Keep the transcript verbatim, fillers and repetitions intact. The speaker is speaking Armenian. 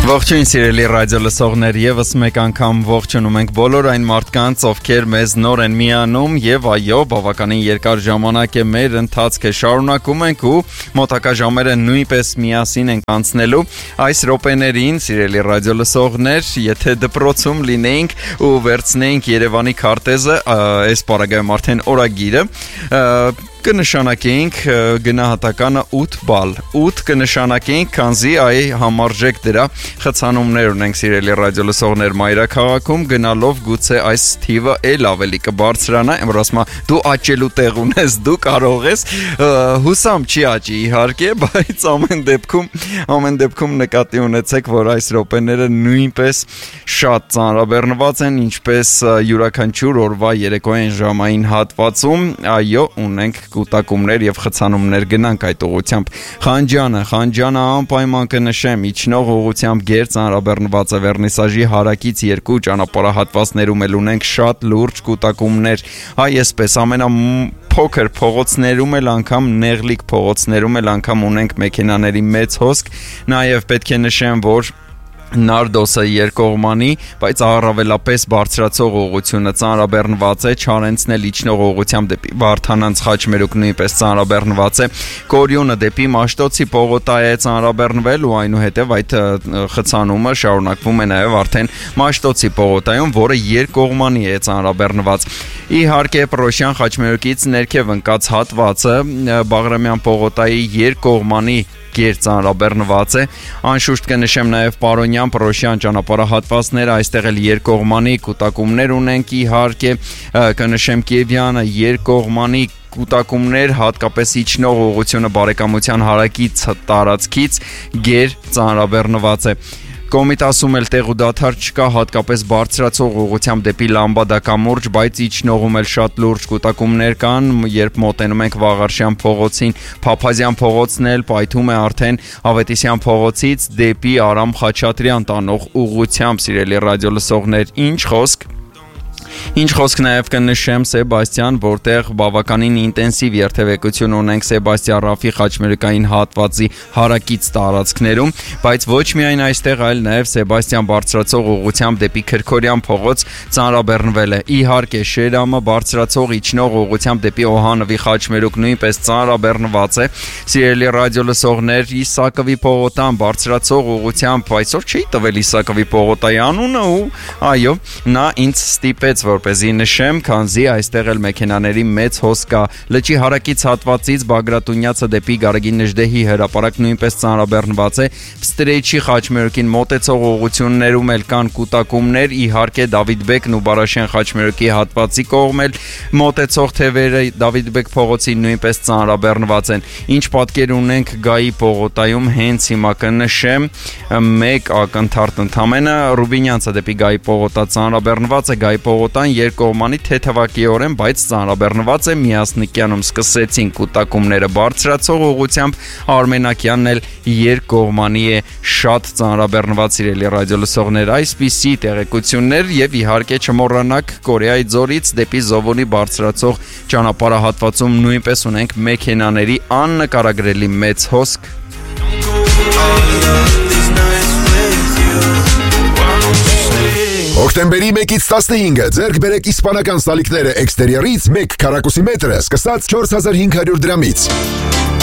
Ողջույն սիրելի ռադիո լսողներ, եւս մեկ անգամ ողջունում ենք բոլոր այն մարդկանց, ովքեր մեզ նոր են միանում եւ այո, բավականին երկար ժամանակ է մեր ընթացքը շարունակում ենք ու մոտակա ժամերը նույնպես միասին ենք անցնելու այս րոպեներին, սիրելի ռադիո լսողներ, եթե դպրոցում լինեինք ու վերցնեինք Երևանի քարտեզը, այս պարագայում արդեն օրագիրը, կնշանակեինք գնահատականը ութ բալ, ութ կնշանակեինք, քանզի այ համարժեք դրա խցանումներ ունենք սիրելի ռադիո լսողներ մայրաքաղաքում, գնալով գուցե այս թիվը էլ ավելի կբարձրանա, եմ ասում դու աճելու տեղ ունես, դու կարող ես, հուսամ չի աճի իհարկե, բայց ամեն դեպքում, ամեն դեպքում նկատի ունեցեք, որ այս րոպեները նույնպես շատ ծանրաբեռնված են, ինչպես յուրաքանչյուր օրվա երեկոյան ժամային հատվածում, այո, ունենք կուտակումներ եւ խցանումներ գնանք այդ ուղությամբ։ Խանջանը, Խանջանը անպայման կնշեմ, իջնող ուղությամբ գեր ծանրաբեռնված է վերնիսաժի հարակից երկու ճանապարհահատվածներում էլ ունենք շատ լուրջ կուտակումներ։ Հայ այսպես ամենա փոքր փողոցներում էլ անգամ նեղլիկ փողոցներում էլ անգամ ունենք մեքենաների մեծ հոսք, նաեւ պետք է նշեմ, որ Նարդոսը երկկողմանի, բայց առավելապես բարձրացող ուղղությունը ծանրաբեռնված է, Չարենցն էլ իջնող ուղղությամբ դեպի Վարդանանց Խաչմերուկ նույնպես ծանրաբեռնված է, Կորյունը դեպի Մաշտոցի պողոտայ է ծանրաբեռնվել ու այնուհետև այդ խցանումը շարունակվում է նաև արդեն Մաշտոցի պողոտայում, որը երկկողմանի է ծանրաբեռնված։ Իհարկե Պրոշյան Խաչմերուկից ներքև ընկած հատվածը Բաղրամյան պողոտայի երկկողմանի գեր ծանրաբեռնված է, անշուշտ կնշեմ նաև Պարոնյան Պրոշյան ճանապարհահատվածները, այստեղ էլ երկկողմանի կուտակումներ ունենք, իհարկե կնշեմ Կիևյանը երկկողմանի կուտակումներ, հատկապես իջնող ուղղությունը բարեկամության հարակից տարածքից գեր ծանրաբեռնված է։ Կոմիտասում էլ տեղ ու դադար չկա, հատկապես բարձրացող ուղղությամբ դեպի Լամբադակամուրջ, բայց իջնողում էլ շատ լուրջ կուտակումներ կան, երբ մոտենում ենք Վաղարշյան փողոցին, Փափազյան փողոցն էլ պայթում է արդեն Ավետիսյան փողոցից դեպի Արամ Խաչատրյան տանող ուղղությամբ, սիրելի ռադիո լսողներ, ինչ խոսք Ինչ խոսք նաև կնշեմ Սեբաստիան, որտեղ բավականին ինտենսիվ երթևեկություն ունենք Սեբաստիան Ռաֆի Խաչմերուկային հատվածի հարակից տարածքներում, բայց ոչ միայն այստեղ, այլ նաև Սեբաստիան բարձրացող ուղղությամբ դեպի Քրքորյան փողոց ծանրաբեռնվել է։ Իհարկե Շերամը բարձրացող իջնող ուղղությամբ դեպի Օհանովի Խաչմերուկ նույնպես ծանրաբեռնված է։ Սիրելի ռադիո լսողներ, Իսակովի պողոտան բարձրացող ուղղությամբ այսօր չի տվել Իսակովի պողոտայի անունը ու այո, նա ինձ ստիպեց որպեսզի նշեմ, քանզի այստեղ էլ մեքենաների մեծ հոսք կա։ Լճի հարակից հատվածից Բագրատունյացը դեպի Գարեգին Նժդեհի հրապարակ նույնպես ծանրաբեռնված է։ Ստրեյչի Խաչմերուկին մոտեցող ուղղություններում էլ կան կուտակումներ, իհարկե Դավիթբեկն ու Բարաշյան Խաչմերուկի հատվածի կողմ էլ մոտեցող թևերը Դավիթբեկ փողոցին նույնպես ծանրաբեռնված են։ Ինչ պատկեր ունենք Գայի պողոտայում, հենց հիմա կնշեմ մեկ ակնթարթ ընդամենը Ռուբինյանցը դեպի Գայի պողոտա ծանրաբեռնված է, Գայի պողոտան երկկողմանի թեթևակիորեն, բայց ծանրաբեռնված է, Միասնիկյանում սկսեցին կուտակումները բարձրացող ուղղությամբ, Արմենակյանն էլ երկկողմանի է շատ ծանրաբեռնված, սիրելի ռադիո լսողներ, այսպիսի տեղեկություններ եւ իհարկե չմոռանաք Կորեայի ձորից դեպի Զովոնի բարձրացող ճանապարհահատվածում նույնպես ունենք մեքենաների աննկարագրելի մեծ հոսք։ Հոկտեմբերի մեկից տասնհինգը ձեռք բերեք իսպանական սալիկները էքստերիերից մեկ քառակուսի մետրը սկսած չորս հազար հինգ հարյուր դրամից։